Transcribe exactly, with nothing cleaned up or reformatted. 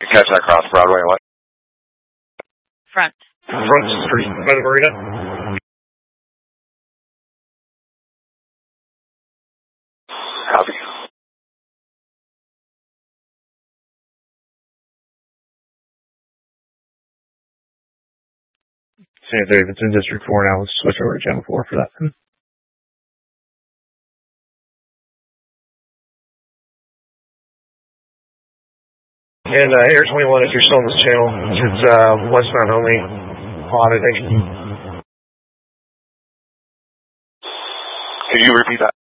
catch that cross Broadway, what? Front. Front Street by the marina. Copy. San Dave, it's in District four now. Let's switch over to Channel four for that. And uh, Air twenty-one, if you're still on this channel, it's uh, westbound only. Auditing. Could you repeat that?